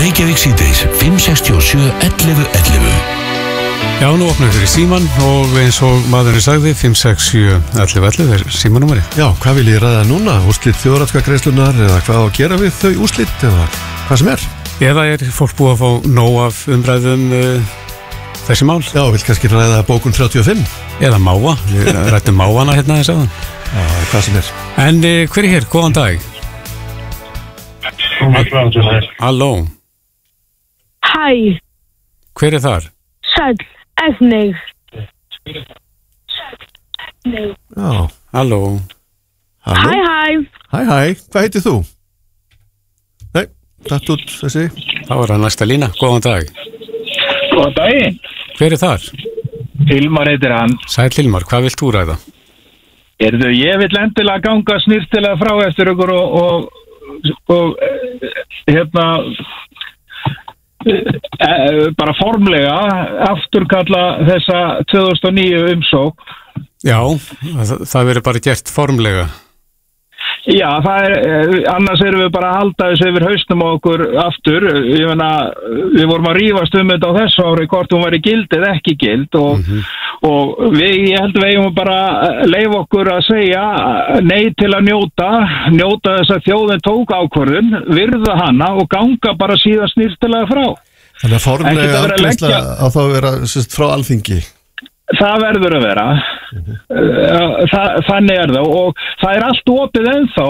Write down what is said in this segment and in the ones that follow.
Reykjavík síðdeis 567 11 11. Já, nú opnum við fyrir síman og eins og maðurinn sagði 567 11 11 er símanúmeri. Já, hvað vil ég ræða núna? Úrslit þjóðaratkvæðagreiðslunnar eða hvað á að gera við þau úrslit eða hvað sem er? Eða er fólk búið að fá nóg af umræðum þessi mál? Já, vil kannski ræða bókun 35? Eða máva, við rættum mávana hérna þess aðan. Já, hvað sem er. En hver er hér? Góðan dag. Halló. Hæ. Hver er þar? Sæll, Efnig. Já. Halló. Hæ, hæ. Hæ, hæ, hvað heitir þú? Nei, datt út þessi. Þá er það næsta lína, góðan dag. Góðan daginn. Hver er þar? Hilmar heitir hann. Sæll Hilmar, hvað vilt þú ræða? Ég vil endilega ganga snirtilega frá eftir ykkur og bara formlega afturkalla þessa 2009 umsókn. Já, það verður bara gert formlega. Já, annars erum við bara að halda þessu yfir hausnum á okkur aftur. Ég meina, við vorum að rífast þetta á þessu ári hvort hún væri gild eða ekki gild og ég held við eigum bara leyfa okkur að segja nei til að njóta þess að þjóðin tók ákvörðun, virða hana og ganga bara síðan snirtilega frá. Þannig að formlega afgreiðsla á þá að vera frá Alþingi. Það verður að vera. Þannig er það og það er allt opið ennþá.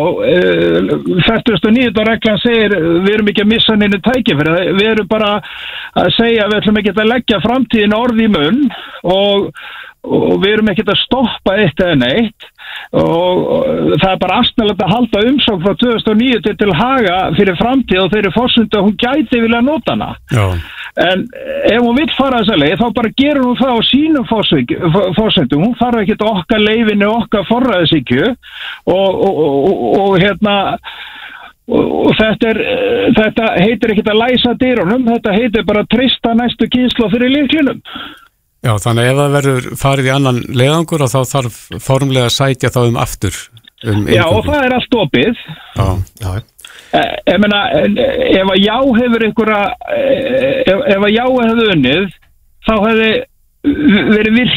49. reglan segir við erum ekki að missa neinu tækifæri, við erum bara að segja við ætlum ekki að leggja framtíðin orð í munn og við erum ekki að stoppa eitt eða neitt og það er bara astnalegt að halda umsókn frá 2009 til haga fyrir framtíð og þeirri forsyndu að hún gæti vilja nota hana. Já. En ef hún vill fara þessa leið þá bara gerur hún það á sínum forsendum, hún þarf ekki okkar leyfinu, okkar forræðishyggju og þetta heitir ekkert að læsa dyrunum, þetta heitir bara að treysta næstu kynslóð fyrir lyklinum. Já, þannig ef það verður farið í annan leiðangur og þá þarf formlega að sætja þá aftur. Já, og það er allt opið. Já. Ég meina, ef að já hefur ef að já hefði unnið, þá hefði verið